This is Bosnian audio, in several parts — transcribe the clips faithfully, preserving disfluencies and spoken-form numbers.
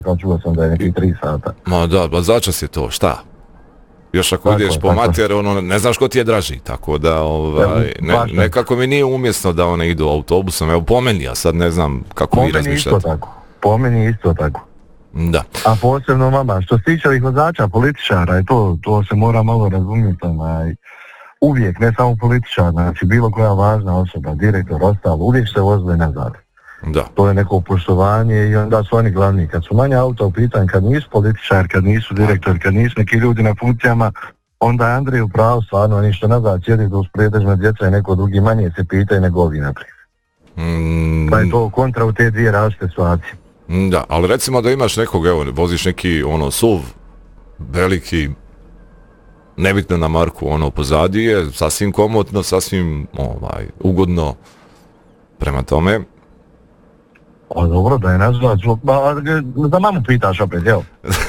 kao čuo sam da je neki tri sata. Ma da, ba začas je to, šta? Još ako tako ideš je, po mater, ono, ne znaš ko ti je draži, tako da, ovaj, ne, nekako mi nije umjesno da one idu autobusom, evo po meni, ja sad ne znam kako po vi razmišljate. Isto tako, po meni isto tako. Da. A posebno mama, što se tiče ovih vozača, političara, i to, to se mora malo razumjeti, onaj, uvijek, ne samo političar, znači bilo koja važna osoba, direktor, ostalo, uvijek se vozili nazad. Da. To je neko poštovanje i onda su oni glavni. Kad su manje auta u pitanju, kad nisu političar, kad nisu direktor, kad nisu neki ljudi na funkcijama, onda je Andrej u pravu stvarno, oni što nazad sjedi da uspredežna djeca i neko drugi manje se pitaju nego ovi naprijed. Mm. Pa je to kontra u te dvije različite situacije. Da, ali recimo da imaš nekog, evo, voziš neki ono suv, veliki, nebitno na marku, ono pozadi je, sasvim komotno, sasvim ovaj, ugodno prema tome. O, dobro, da je nazvat zvuk, ba, da mamu pitaš opet, evo.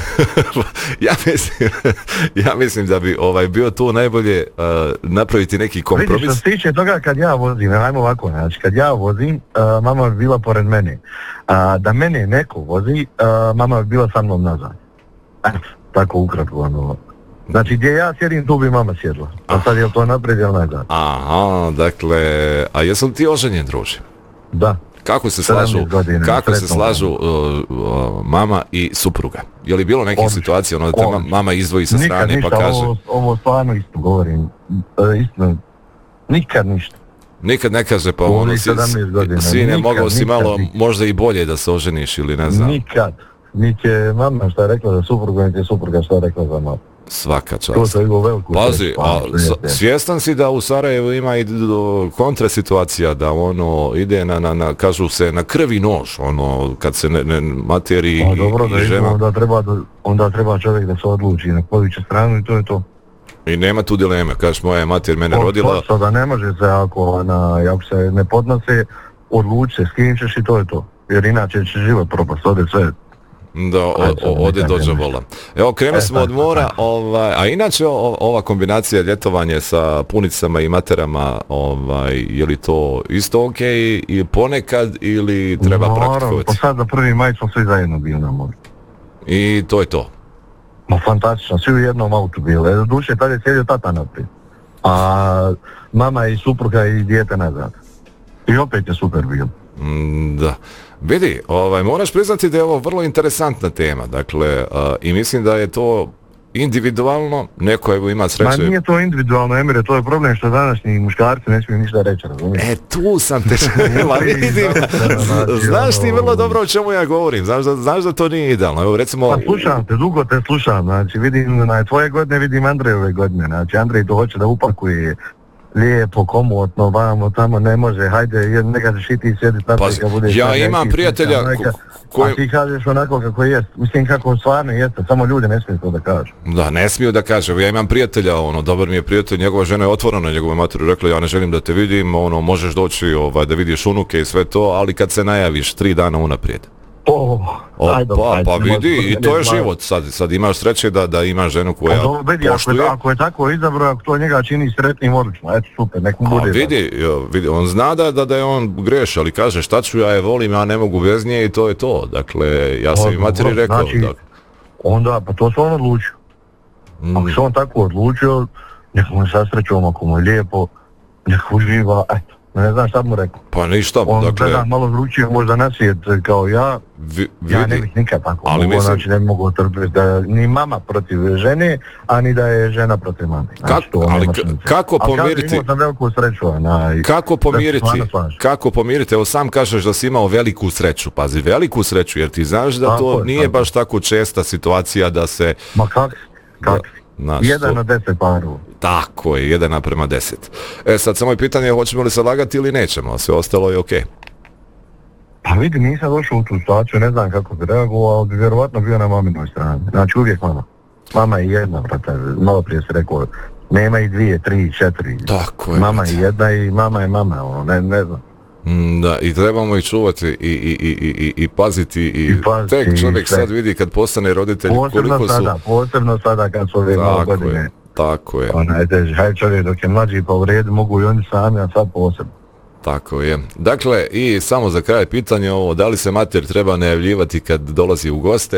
ja, mislim, ja mislim da bi ovaj bio tu najbolje uh, napraviti neki kompromis. Vidiš, što se tiče toga kad ja vozim, ajmo ovako, znači, kad ja vozim, uh, mama bi bila pored mene. Uh, da mene neko vozi, uh, mama bi bila sa mnom nazad. Eto, tako ukratko, ono. Znači, gdje ja sjedim, tu bi mama sjedla. A sad je to naprijed ili nazad. Aha, dakle, a jesu li ti oženjen, druži? Da. Kako se slažu, godina, kako se slažu uh, uh, mama i supruga? Je li bilo nekih situacija, ono da te ma, mama izdvoji sa nikad strane ništa, pa kaže... Ovo, ovo stvarno isto govorim, uh, isto, nikad ništa. Nikad ne kaže pa ono, si, sine, mogao si malo nikad. Možda i bolje da se oženiš ili ne znam. Nikad, niti je mama šta je rekla za supruga, niti je supruga šta je rekla za mama. Svaka čast. Pazi, a svjestan si da u Sarajevu ima i kontra situacija, da ono ide na, na, na kažu se, na krvi nož, ono, kad se ne, ne materi pa, dobro, i, i žena. Onda treba, onda treba čovjek da se odluči na koju će stranu i to je to. I nema tu dileme, kažeš moja mater mene Od, rodila. To da ne može se, ako, na, ako se ne podnose, odluči se, s kim ćeš i to je to. Jer inače će život propast, ode sve. Da, o, o, ode dođe vola. Evo, krenuli smo od mora, ovaj, a inače o, ova kombinacija ljetovanje sa punicama i materama, ovaj, je li to isto ok i ponekad ili treba no, praktikovati? Pa sad za prvi maj smo svi zajedno bili na moru. I to je to? Ma fantastično, svi u jednom autu bili. Do duše tad je sjedio tata naprijed, a mama i supruga i dijete nazad. I opet je super bilo. Mm, da. Vidi, ovaj, moraš priznati da je ovo vrlo interesantna tema, dakle, uh, i mislim da je to individualno, neko evo ima sreće... Ma nije to individualno, Emire, to je problem što današnji muškarci ne smiju ništa reći, razumiješ? E, tu sam te šela, vidim, znaš ti vrlo dobro o čemu ja govorim, znaš da, znaš da to nije idealno, evo recimo... Pa slušam te, dugo te slušam, znači vidim na tvoje godine, vidim Andrejove godine, znači Andrej to hoće da upakuje lijepo, komotno, vamo, tamo, ne može, hajde, neka ćeš i ti sjediti tako pa, budeš... Ja imam prijatelja... Neka, koji... A ti kažeš onako kako jest, mislim kako stvarno jeste, samo ljudi ne smiju to da kažu. Da, ne smiju da kažu, ja imam prijatelja, ono, dobar mi je prijatelj, njegova žena je otvorena, njegova materi rekla, ja ne želim da te vidim, ono, možeš doći, ovaj, da vidiš unuke i sve to, ali kad se najaviš tri dana unaprijed. Oh, o, ajde, pa, ajde, pa vidi, i to je život, sad, sad imaš sreće da, da imaš ženu koja dobro, vidi, poštuje. Ako je, ako je tako izabrao, ako to njega čini sretnim, odlično, eto super, nek mu bude. A vidi, vidi, on zna da, da, da je on greš, ali kaže šta ću, ja je volim, ja ne mogu bez nje i to je to, dakle, ja sam i materi rekao. Znači, da... onda, pa to se on odlučio. Mm. Ako se on tako odlučio, nek mu je sa srećom, ako mu je lijepo, nek uživa, eto. Ne znam šta mu rekao. Pa ništa, on dakle... On malo vručio možda nasvijet kao ja, vi, ja ne bih nikad tako ali mogu, mislim... znači ne mogu trpiti da ni mama protiv žene, a ni da je žena protiv mame. Znači, kako, ali k- kako pomiriti... Ali imao sam veliku sreću, na, kako pomiriti, kako pomiriti, evo sam kažeš da si imao veliku sreću, pazi, veliku sreću, jer ti znaš da tako to je, nije tako. Baš tako česta situacija da se... Ma kak, kak, da, jedan od deset paru. Tako je, jedan naprema deset. E sad samo je pitanje hoćemo li se lagati ili nećemo, sve ostalo je okej. Okay. Pa vidi, nisam došao u tu situaciju, ne znam kako bi reagovao, ali bi vjerovatno bio na maminoj strani. Znači uvijek mama. Mama je jedna, brate, malo prije se rekao, nema i dvije, tri, četiri. Tako je. Mama je jedna i mama je mama, ono, ne, ne znam. Da, i trebamo ih čuvati i, i, i, i, i paziti i, I paziti, tek čovjek sad vidi kad postane roditelj posebno koliko sada, su... Posebno sada kad su ove malo godine. Je, tako je. Onaj teži, hajde čovjek dok je mlađi pa u redu mogu i oni sami, a sad posebno. Tako je. Dakle, i samo za kraj pitanje ovo, da li se mater treba najavljivati kad dolazi u goste?